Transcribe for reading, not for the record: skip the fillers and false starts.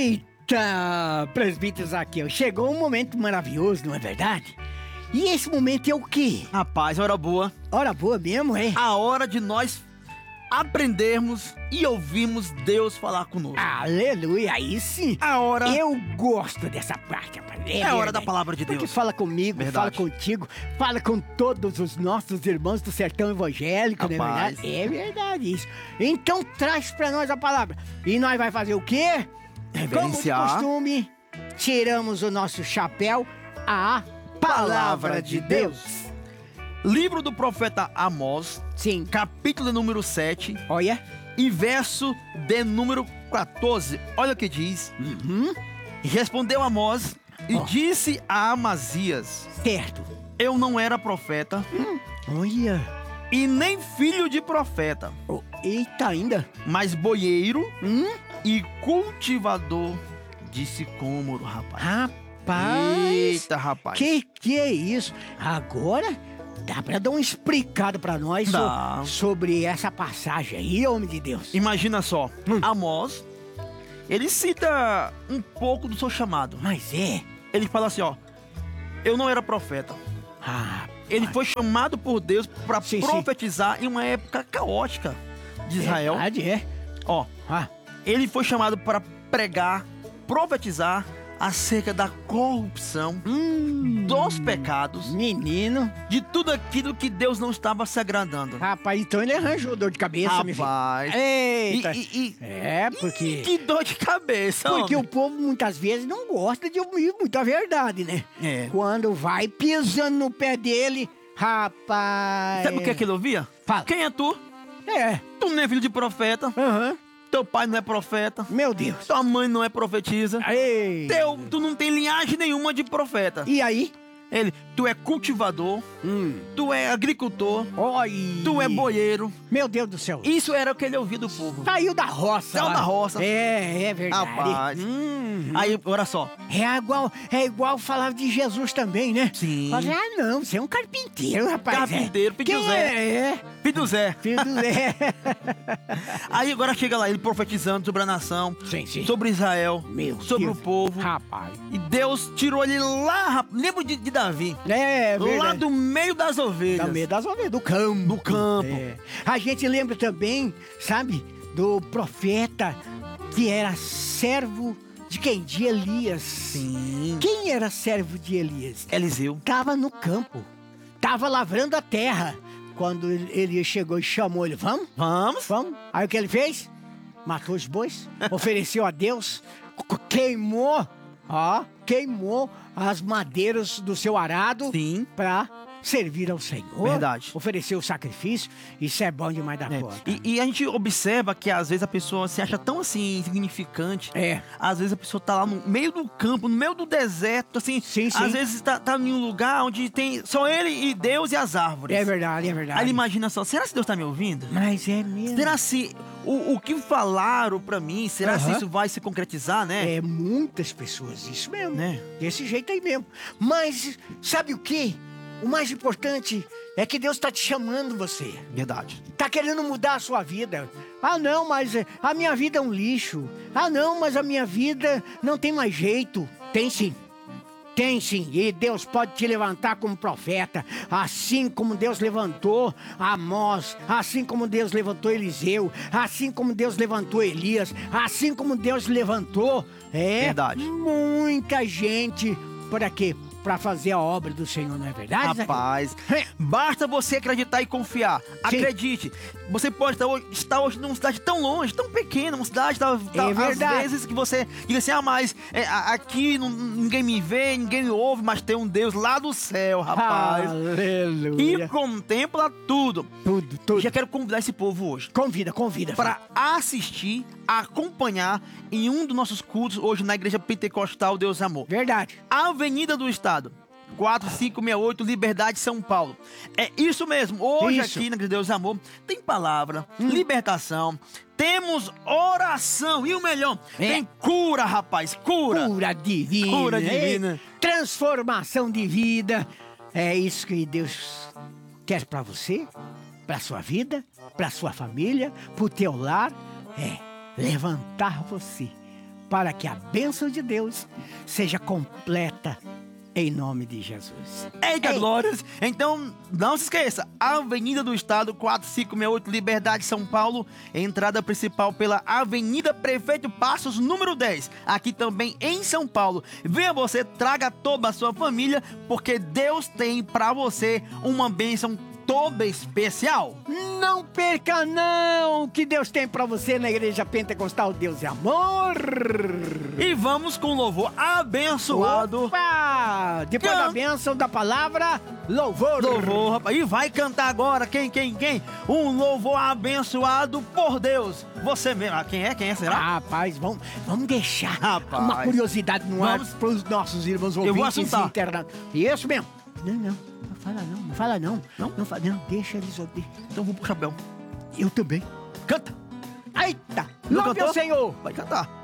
Eita, presbítero Zaqueu, chegou um momento maravilhoso, não é verdade? E esse momento é o quê? Rapaz, hora boa. Hora boa mesmo, é? A hora de nós aprendermos e ouvirmos Deus falar conosco. Aleluia, aí sim. A hora... Eu gosto dessa parte, rapaz. É a hora da palavra de Deus. Porque fala comigo, Verdade. fala contigo, fala com todos os nossos irmãos do sertão evangélico, não é Rapaz. verdade? É verdade isso. Então traz pra nós a palavra. E nós vai fazer o quê? Como de Reverenciar. costume, tiramos o nosso chapéu à palavra de Deus. Livro do profeta Amós, Sim, capítulo número 7 olha. e verso de número 14. Olha o que diz. E respondeu Amós e disse a Amazias: Certo. eu não era profeta Olha. e nem filho de profeta, Oh, eita, ainda. mas boieiro e cultivador de sicômoro, rapaz. Rapaz. Eita, rapaz. Que é isso? Agora dá pra dar uma explicada pra nós Dá. sobre essa passagem aí, homem de Deus. Imagina só, Amós, ele cita um pouco do seu chamado. Mas é. Ele fala assim, ó, eu não era profeta. Ele foi chamado por Deus para Sim, sim. profetizar em uma época caótica de Israel. Verdade, é. Ó, Ah, ele foi chamado para pregar, profetizar acerca da corrupção, dos pecados, menino. de tudo aquilo que Deus não estava se agradando. Rapaz, então ele arranjou dor de cabeça, meu filho. Rapaz. Eita. E É, porque... que dor de cabeça, Porque homem. o povo muitas vezes não gosta de ouvir muita verdade, né? É. Quando vai pisando no pé dele, rapaz... Sabe o que é que ele ouvia? Fala. Quem é tu? É, Tu não é filho de profeta. aham. Teu pai não é profeta. Meu Deus. Tua mãe não é profetisa. Ei. Tu não tem linhagem nenhuma de profeta. E aí? Ele, tu é cultivador, tu é agricultor, Oi. tu é boieiro. Meu Deus do céu. Isso era o que ele ouvia do povo. Saiu da roça. Saiu lá. da roça. É verdade. Rapaz. Aí, olha só. É igual falar de Jesus também, né? Sim. Fala, não, você é um carpinteiro, rapaz. Carpinteiro, filho de Quem Zé. É. Filho do Zé. Filho do Zé. Aí agora chega lá, ele profetizando sobre a nação, Sim, sim. sobre Israel, Meu sobre Deus. o povo. Rapaz. E Deus tirou ele lá, lembra de Davi? É verdade. Lá do meio das ovelhas. Da meio das ovelhas, do campo. Do campo. É. A gente lembra também, sabe, do profeta que era servo de quem? De Elias. Sim. Quem era servo de Elias? Eliseu. Tava no campo, tava lavrando a terra. Quando ele chegou e chamou ele, vamos? Vamos. Vamos? Aí o que ele fez? Matou os bois, ofereceu a Deus, queimou as madeiras do seu arado Sim. para servir ao Senhor. Verdade. Ofereceu o sacrifício, isso é bom demais da É. conta. E a gente observa que às vezes a pessoa se acha tão assim insignificante. É. Às vezes a pessoa tá lá no meio do campo, no meio do deserto, assim. Sim, sim. Às vezes tá em um lugar onde tem só ele e Deus e as árvores. É verdade, é verdade. Aí ele imagina só, será que Deus tá me ouvindo? Mas é mesmo. Será se o que falaram pra mim, será se Aham. isso vai se concretizar, né? É muitas pessoas, isso mesmo. Né? Desse jeito aí mesmo. Mas sabe o quê? O mais importante é que Deus está te chamando você. Verdade. Tá querendo mudar a sua vida. Ah, não, mas a minha vida é um lixo. Ah, não, mas a minha vida não tem mais jeito. Tem sim. Tem sim, e Deus pode te levantar como profeta, assim como Deus levantou Amós, assim como Deus levantou Eliseu, assim como Deus levantou Elias, assim como Deus levantou Verdade. muita gente. Para quê? Para fazer a obra do Senhor, não é verdade, Zaqueu? Rapaz, basta você acreditar e confiar. Acredite, você pode estar hoje numa cidade tão longe, tão pequena, uma cidade É verdade. às vezes que você diga assim, mas aqui ninguém me vê, ninguém me ouve, mas tem um Deus lá do céu, rapaz. Aleluia. E contempla tudo. Tudo. Já quero convidar esse povo hoje Convida. para assistir, acompanhar em um dos nossos cultos hoje na Igreja Pentecostal Deus Amor. Verdade. Avenida do Estado, 4568, Liberdade, São Paulo. É isso mesmo. Hoje Isso. aqui na Igreja Deus Amor tem palavra, libertação, temos oração e o melhor, tem cura, rapaz, cura. Cura divina. Cura divina. Transformação de vida. É isso que Deus quer para você, para sua vida, para sua família, para o teu lar. É levantar você para que a bênção de Deus seja completa em nome de Jesus. Eita, glórias! Então, não se esqueça, Avenida do Estado, 4568, Liberdade, São Paulo, entrada principal pela Avenida Prefeito Passos, número 10, aqui também em São Paulo. Venha você, traga toda a sua família, porque Deus tem para você uma bênção toda especial. Não perca não o que Deus tem para você na Igreja Pentecostal Deus é Amor. E vamos com louvor abençoado. Opa! Depois da bênção da palavra, louvor. Louvor, rapaz. E vai cantar agora, quem? Um louvor abençoado por Deus. Você mesmo. Ah, quem é? Será? Rapaz, vamos deixar Rapaz, uma curiosidade no ar para os nossos irmãos ouvintes internados. Isso mesmo. Não fala não. Não, deixa eles ouvir. Então vou pro chapéu. Eu também. Canta. Eita, louve o Senhor. Vai cantar.